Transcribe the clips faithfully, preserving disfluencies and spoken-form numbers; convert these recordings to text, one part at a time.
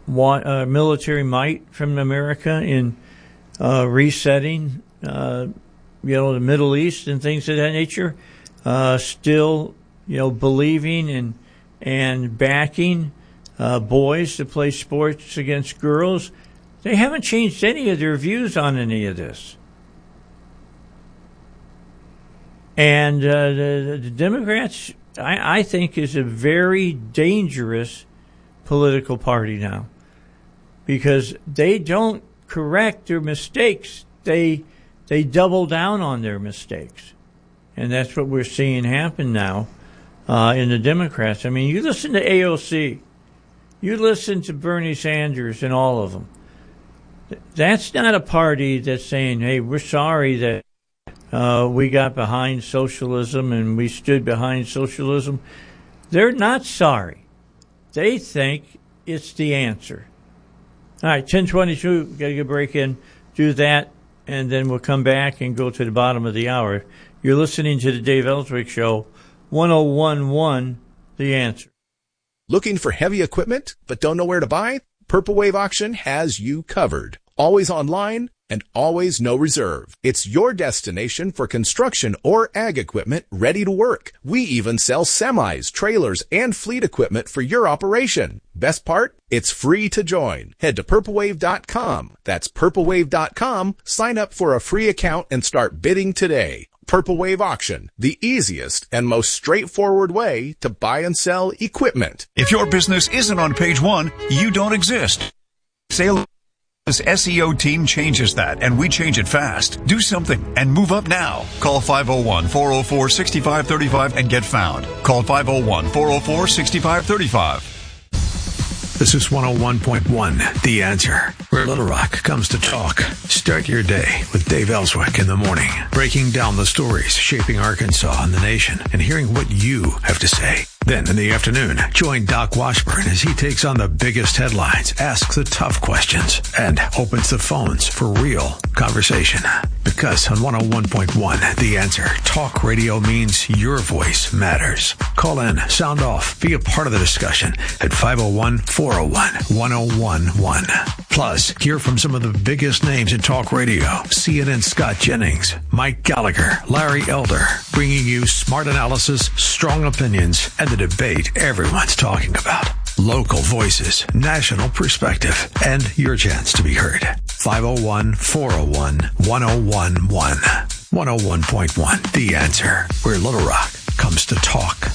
want, uh, military might from America in uh, resetting, uh, you know, the Middle East and things of that nature, uh, still, you know, believing and and backing uh, boys to play sports against girls. They haven't changed any of their views on any of this. And uh, the, the Democrats, I, I think, is a very dangerous political party now, because they don't correct their mistakes. They they double down on their mistakes. And that's what we're seeing happen now uh, in the Democrats. I mean, you listen to A O C. You listen to Bernie Sanders and all of them. That's not a party that's saying, hey, we're sorry that uh, we got behind socialism and we stood behind socialism. They're not sorry. They think it's the answer. All right, ten twenty-two, got to get a break in, do that, and then we'll come back and go to the bottom of the hour. You're listening to the Dave Ellswick Show, one oh one point one, The Answer. Looking for heavy equipment but don't know where to buy? Purple Wave Auction has you covered. Always online and always no reserve. It's your destination for construction or ag equipment ready to work. We even sell semis, trailers, and fleet equipment for your operation. Best part? It's free to join. Head to purple wave dot com. That's purple wave dot com. Sign up for a free account and start bidding today. Purple Wave Auction, the easiest and most straightforward way to buy and sell equipment. If your business isn't on page one, you don't exist. Sales S E O team changes that, and we change it fast. Do something and move up now. Call five oh one, four oh four, six five three five and get found. Call five oh one, four oh four, six five three five. This is one oh one point one, The Answer, where Little Rock comes to talk. Start your day with Dave Ellswick in the morning, breaking down the stories shaping Arkansas and the nation and hearing what you have to say. Then in the afternoon, join Doc Washburn as he takes on the biggest headlines, asks the tough questions, and opens the phones for real conversation. Because on one oh one point one, The Answer, talk radio means your voice matters. Call in, sound off, be a part of the discussion at five oh one, four oh one, one oh one one. Plus, hear from some of the biggest names in talk radio. C N N's Scott Jennings, Mike Gallagher, Larry Elder, bringing you smart analysis, strong opinions, and the debate everyone's talking about. Local voices, national perspective, and your chance to be heard. five oh one, four oh one, one oh one one. one oh one point one, The Answer, where Little Rock comes to talk.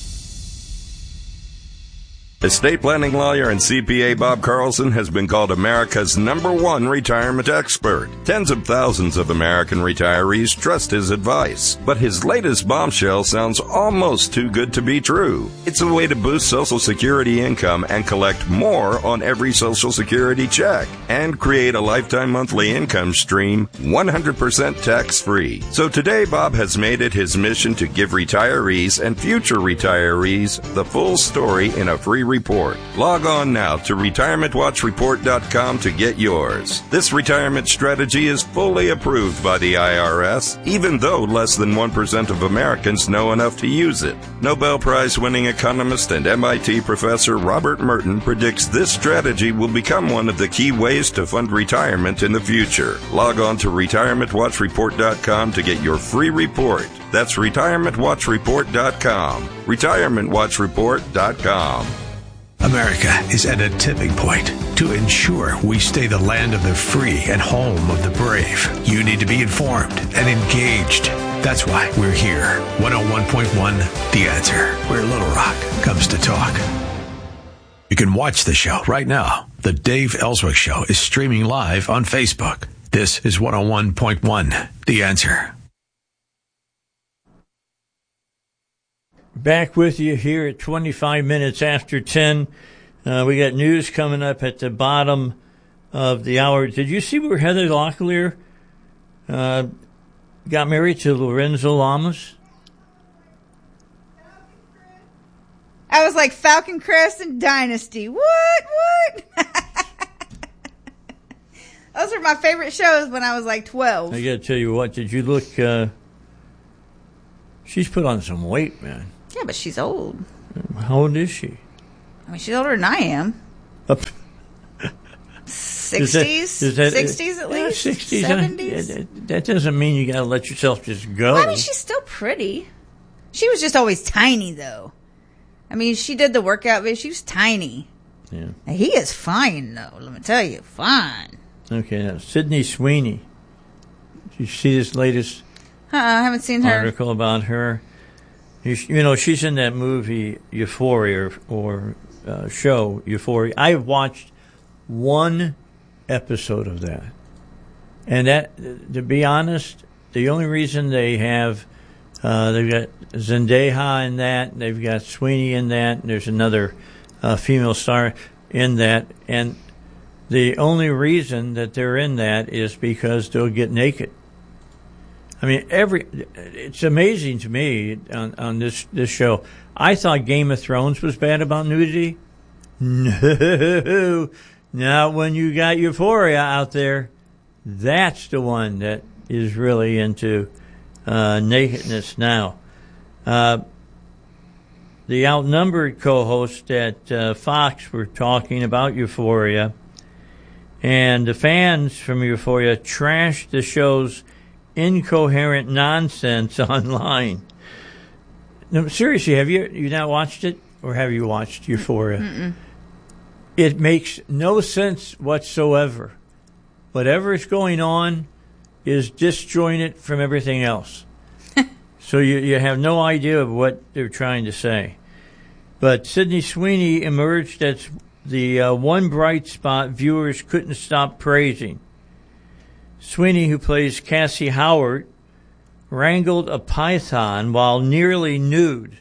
Estate planning lawyer and C P A Bob Carlson has been called America's number one retirement expert. Tens of thousands of American retirees trust his advice. But his latest bombshell sounds almost too good to be true. It's a way to boost Social Security income and collect more on every Social Security check and create a lifetime monthly income stream one hundred percent tax-free. So today, Bob has made it his mission to give retirees and future retirees the full story in a free report. Log on now to retirement watch report dot com to get yours. This retirement strategy is fully approved by the I R S, even though less than one percent of Americans know enough to use it. Nobel Prize-winning economist and M I T professor Robert Merton predicts this strategy will become one of the key ways to fund retirement in the future. Log on to retirement watch report dot com to get your free report. That's retirement watch report dot com. retirement watch report dot com. America is at a tipping point. To ensure we stay the land of the free and home of the brave, you need to be informed and engaged. That's why we're here. one oh one point one, The Answer, where Little Rock comes to talk. You can watch the show right now. The Dave Ellswick Show is streaming live on Facebook. This is one oh one point one, The Answer. Back with you here at twenty-five minutes after ten. Uh, we got news coming up at the bottom of the hour. Did you see where Heather Locklear uh, got married to Lorenzo Lamas? I was like Falcon Crest and Dynasty. What? What? Those were my favorite shows when I was like twelve. I got to tell you what. Did you look? Uh, she's put on some weight, man. Yeah, but she's old. How old is she? I mean, she's older than I am. Up. sixties, sixties at least, sixties, seventies. Uh, that doesn't mean you got to let yourself just go. Well, I mean, she's still pretty. She was just always tiny, though. I mean, she did the workout video. She was tiny. Yeah. Now, he is fine, though. Let me tell you, fine. Okay, now Sydney Sweeney. Did you see this latest Uh-uh, I haven't seen her. article about her? You, you know, she's in that movie Euphoria or, or uh, show Euphoria. I've watched one episode of that. And that, to be honest, the only reason they have, uh, they've got Zendaya in that, they've got Sweeney in that, and there's another uh, female star in that, and the only reason that they're in that is because they'll get naked. I mean, every it's amazing to me on, on this this show. I thought Game of Thrones was bad about nudity. No, not when you got Euphoria out there. That's the one that is really into uh, nakedness now. Uh, the outnumbered co-hosts at uh, Fox were talking about Euphoria, and the fans from Euphoria trashed the show's incoherent nonsense online. No, seriously, have you you not watched it, or have you watched Euphoria? Mm-mm. It makes no sense whatsoever. Whatever is going on is disjointed from everything else. So you you have no idea of what they're trying to say. But Sydney Sweeney emerged as the uh, one bright spot viewers couldn't stop praising. Sweeney, who plays Cassie Howard, wrangled a python while nearly nude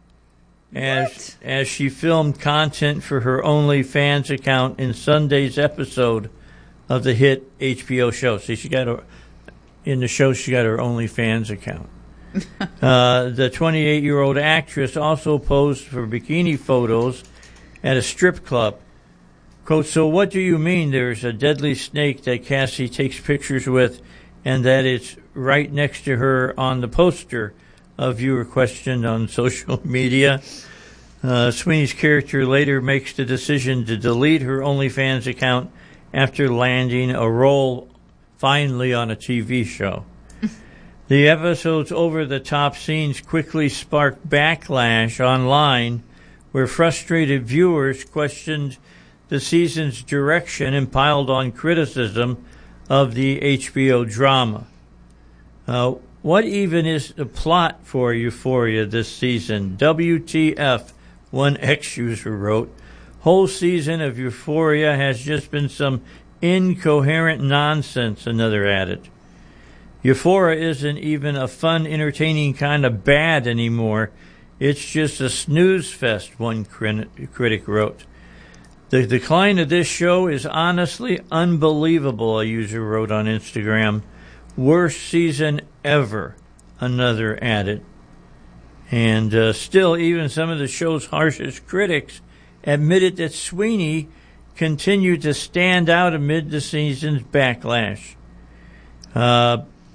as What? as she filmed content for her OnlyFans account in Sunday's episode of the hit H B O show. See, she got her in the show. She got her OnlyFans account. uh, the twenty-eight-year-old actress also posed for bikini photos at a strip club. Quote, so what do you mean there's a deadly snake that Cassie takes pictures with and that it's right next to her on the poster? A viewer questioned on social media. Uh, Sweeney's character later makes the decision to delete her OnlyFans account after landing a role finally on a T V show. The episode's over-the-top scenes quickly sparked backlash online where frustrated viewers questioned the season's direction and piled on criticism of the H B O drama. Uh, what even is the plot for Euphoria this season? W T F, one ex-user wrote. Whole season of Euphoria has just been some incoherent nonsense, another added. Euphoria isn't even a fun, entertaining kind of bad anymore. It's just a snooze fest, one critic wrote. The decline of this show is honestly unbelievable, a user wrote on Instagram. Worst season ever, another added. And uh, still, even some of the show's harshest critics admitted that Sweeney continued to stand out amid the season's backlash. Uh,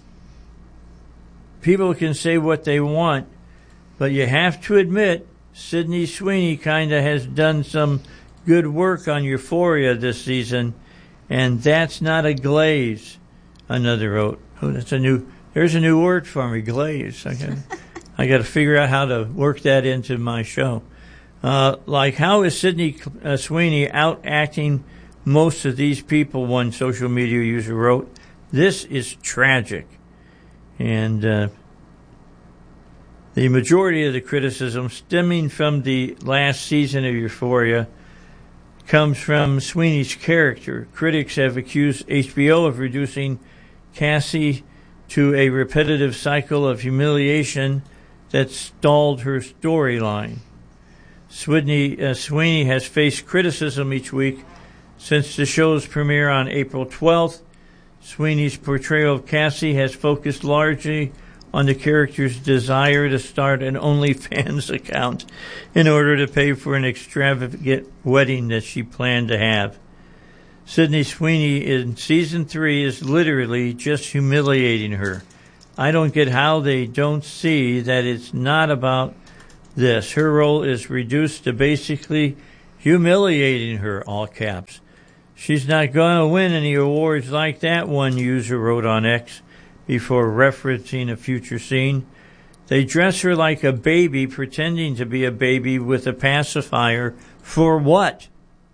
people can say what they want, but you have to admit Sydney Sweeney kind of has done some good work on Euphoria this season, and that's not a glaze, another wrote. Oh, that's a new, there's a new word for me, glaze. I got I got to figure out how to work that into my show. Uh, like, how is Sydney uh, Sweeney out acting most of these people, one social media user wrote. This is tragic. And uh, the majority of the criticism stemming from the last season of Euphoria comes from Sweeney's character. Critics have accused H B O of reducing Cassie to a repetitive cycle of humiliation that stalled her storyline. Sweeney, uh, Sweeney has faced criticism each week since the show's premiere on April twelfth. Sweeney's portrayal of Cassie has focused largely on the character's desire to start an OnlyFans account in order to pay for an extravagant wedding that she planned to have. Sydney Sweeney in season three is literally just humiliating her. I don't get how they don't see that it's not about this. Her role is reduced to basically humiliating her, all caps. She's not going to win any awards like that, one user wrote on X before referencing a future scene. They dress her like a baby, pretending to be a baby with a pacifier. For what?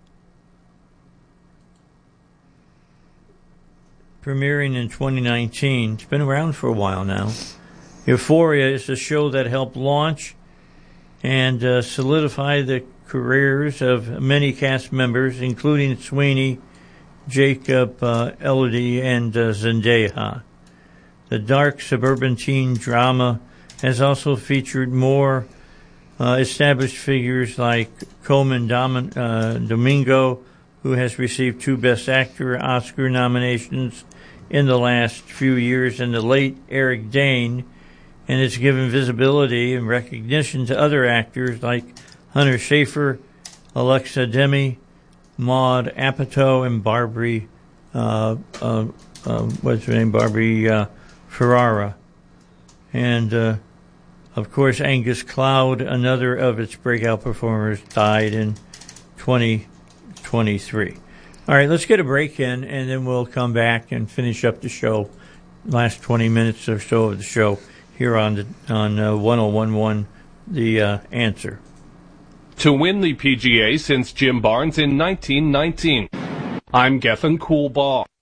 Premiering in twenty nineteen. It's been around for a while now. Euphoria is a show that helped launch and uh, solidify the careers of many cast members, including Sweeney, Jacob uh, Elordi, and uh, Zendaya. The dark suburban teen drama has also featured more uh, established figures like Coleman Dom- uh, Domingo, who has received two Best Actor Oscar nominations in the last few years, and the late Eric Dane, and it's given visibility and recognition to other actors like Hunter Schafer, Alexa Demi, Maud Apatow, and Barbie, uh, uh, uh, what's her name, Barbie uh, Ferrara. And, uh, of course, Angus Cloud, another of its breakout performers, died in twenty twenty-three. All right, let's get a break in, and then we'll come back and finish up the show, last twenty minutes or so of the show, here on the, on uh, one oh one point one, The uh, Answer. To win the P G A since Jim Barnes in nineteen nineteen. I'm Gethin Coolbaugh.